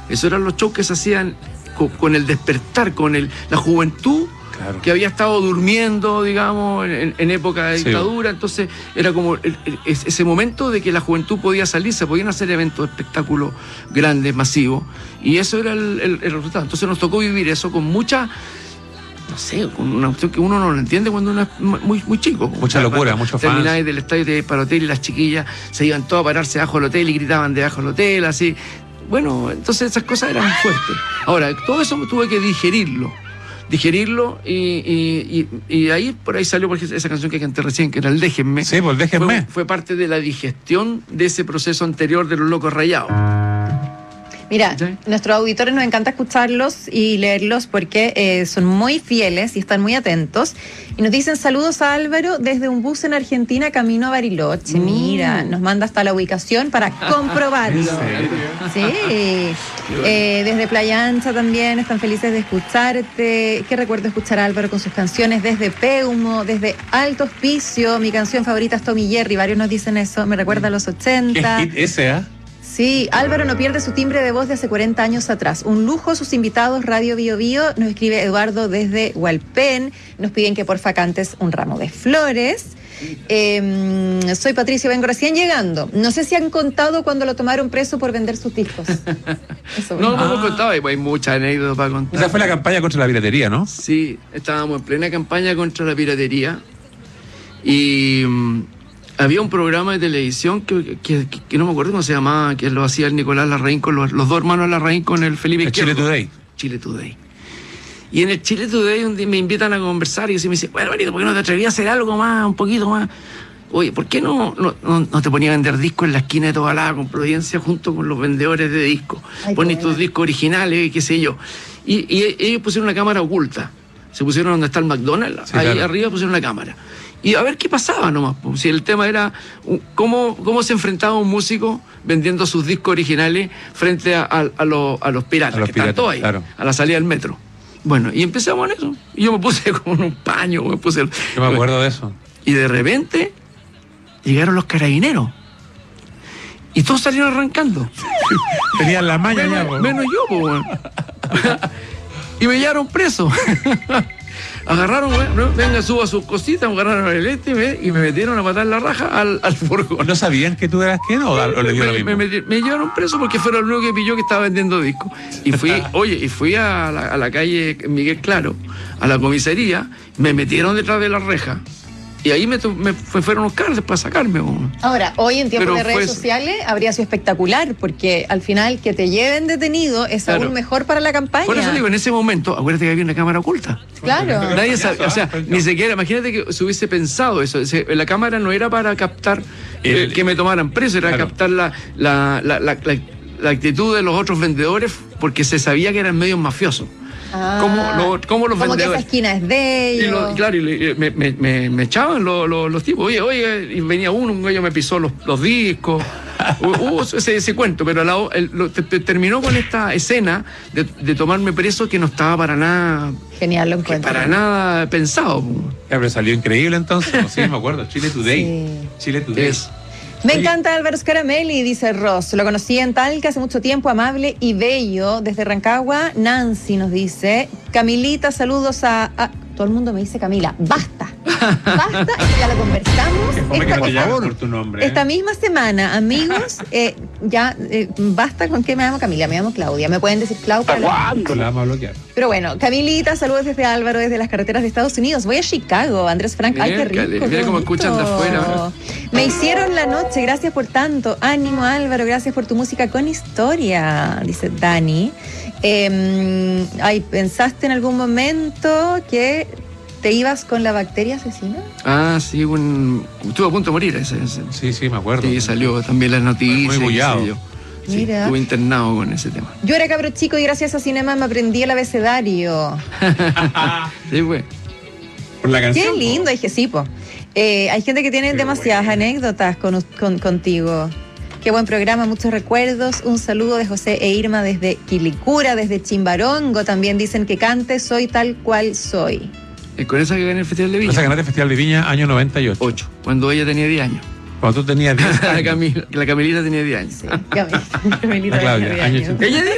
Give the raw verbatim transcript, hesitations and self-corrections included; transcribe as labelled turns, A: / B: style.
A: Esos eran los shows que se hacían con, con el despertar, con el, la juventud. Claro. Que había estado durmiendo, digamos, en, en época de dictadura, sí. Entonces era como el, el, ese momento de que la juventud podía salir, se podían hacer eventos, espectáculos grandes, masivos, y eso era el, el, el resultado. Entonces nos tocó vivir eso con mucha, no sé, con una opción que uno no lo entiende cuando uno es muy, muy chico.
B: Mucha locura, mucho fans.
A: Termináis del estadio de para el hotel y las chiquillas se iban todas a pararse debajo del hotel y gritaban debajo del hotel, así. Bueno, entonces esas cosas eran fuertes. Ahora, todo eso tuve que digerirlo. digerirlo y, y, y, y ahí por ahí salió por ejemplo, esa canción que canté recién, que era el Déjenme.
B: Sí, pues Déjenme.
A: Fue, fue parte de la digestión de ese proceso anterior de Los Locos Rayados.
C: Mira, ¿sí? Nuestros auditores nos encanta escucharlos y leerlos porque eh, son muy fieles y están muy atentos. Y nos dicen saludos a Álvaro desde un bus en Argentina camino a Bariloche. Mm. Mira, nos manda hasta la ubicación para comprobarlo. Sí. Eh, desde Playa Ancha también están felices de escucharte. Qué recuerdo escuchar a Álvaro con sus canciones desde Peumo, desde Alto Hospicio. Mi canción favorita es Tommy Jerry. Varios nos dicen eso. Me recuerda a los ochenta.
B: ¿Qué hit ese, ah? ¿eh?
C: Sí, Álvaro no pierde su timbre de voz de hace cuarenta años atrás. Un lujo sus invitados, Radio Bio Bio. Nos escribe Eduardo desde Hualpén. Nos piden que porfa cantes un ramo de flores. Eh, soy Patricio, vengo recién llegando. No sé si han contado cuando lo tomaron preso por vender sus discos.
A: Eso, no, no lo contaba, hay muchas anécdotas para contar.
B: Esa fue la campaña contra la piratería, ¿no?
A: Sí, estábamos en plena campaña contra la piratería. Y... había un programa de televisión que, que, que, que no me acuerdo cómo se llamaba, que lo hacía el Nicolás Larraín con los, los dos hermanos Larraín con el Felipe Izquierdo.
B: Chile Today.
A: Chile Today. Y en el Chile Today un día me invitan a conversar y me dicen, bueno, Benito, ¿por qué no te atrevías a hacer algo más, un poquito más? Oye, ¿por qué no, no, no, no te ponías a vender discos en la esquina de Tobalaba con Providencia junto con los vendedores de discos? Pones tus discos originales y qué sé yo. Y, y ellos pusieron una cámara oculta. Se pusieron donde está el McDonald's, sí, ahí claro. Arriba pusieron una cámara. Y a ver qué pasaba nomás. Pues, si el tema era cómo, cómo se enfrentaba un músico vendiendo sus discos originales frente a, a, a, los, a los piratas, a los que piratas, están todos ahí, claro. A la salida del metro. Bueno, y empezamos en eso. Y yo me puse como un paño, me puse... El,
B: yo me acuerdo de eso.
A: Y de repente llegaron los carabineros. Y todos salieron arrancando.
B: Tenían la maña
A: menos,
B: ya, pues.
A: Menos yo, pues, bueno. Y me llevaron preso. Agarraron, bueno, venga, suba sus cositas, me agarraron el este y me metieron a matar la raja al, al furgón.
B: ¿No sabían que tú eras quién o, o le dio lo mismo?
A: Me, me, me llevaron preso porque fue el único que pilló que estaba vendiendo discos. Y fui, oye, y fui a la, a la calle Miguel Claro, a la comisaría, me metieron detrás de la reja. Y ahí me, me fueron los carros para sacarme. Bueno.
C: Ahora, hoy en tiempos de redes sociales habría sido espectacular, porque al final que te lleven detenido es claro. Aún mejor para la campaña.
A: Por eso digo, en ese momento, acuérdate que había una cámara oculta.
C: Claro.
A: Nadie sabía, o sea, ni siquiera, imagínate que se hubiese pensado eso. La cámara no era para captar eh, que me tomaran preso, era claro. Captar la, la, la, la, la, la actitud de los otros vendedores, porque se sabía que eran medios mafiosos.
C: Ah,
A: ¿Cómo, lo, cómo los
C: como
A: vendedores?
C: Que esa esquina es de ellos.
A: Y lo, claro, y me, me, me, me echaban los, los, los tipos. Oye, oye, y venía uno, un gallo me pisó los, los discos. Hubo ese, ese cuento, pero la, el, lo, te, te terminó con esta escena de, de tomarme preso que no estaba para nada.
C: Genial, lo encuentro.
A: Para nada pensado.
B: Ya, pero salió increíble entonces. No, sí, me acuerdo. Chile Today. Sí. Chile Today. Es.
C: Me Oye. Encanta Álvaro Scaramelli, dice Ross. Lo conocí en Talca hace mucho tiempo, amable y bello. Desde Rancagua, Nancy nos dice. Camilita, saludos a... a todo el mundo me dice Camila. Basta. Basta, ya lo conversamos.
B: Esta, esta, por tu nombre,
C: esta
B: ¿eh?
C: misma semana, amigos, eh, ya eh, basta con que me llamo Camila, me llamo Claudia. Me pueden decir Claudia.
B: ¿Cuándo la vamos a bloquear?
C: Pero bueno, Camilita, saludos desde Álvaro, desde las carreteras de Estados Unidos. Voy a Chicago, Andrés Frank. Ay, qué rico.
A: Mira cómo escuchan de afuera.
C: Me hicieron la noche, gracias por tanto. Ánimo, Álvaro, gracias por tu música con historia, dice Dani. Eh, ay, ¿pensaste en algún momento que te ibas con la bacteria asesina?
A: Ah, sí, un, estuve a punto de morir ese, ese.
B: Sí, sí, me acuerdo.
A: Sí, salió también las noticias.
B: Muy bullado.
A: Sí, Mira. Estuve internado con ese tema.
C: Yo era cabro chico y gracias a Cinema me aprendí el abecedario.
A: Sí, güey.
B: Por la canción.
C: Qué lindo, dije, sí, po. Eh, hay gente que tiene Qué demasiadas bueno. anécdotas con, con, contigo. Qué buen programa, muchos recuerdos. Un saludo de José e Irma desde Quilicura, desde Chimbarongo. También dicen que cante Soy tal cual soy.
A: ¿Con esa que gané el Festival de Viña?
B: Con esa ganaste el Festival de Viña, año noventa y ocho.
A: ocho, cuando ella tenía diez años.
B: Cuando tú tenías diez años.
A: la, Camila, la Camilita tenía diez años.
C: Sí, Camilita, Camilita
B: Claudia,
C: tenía diez años.
B: Ella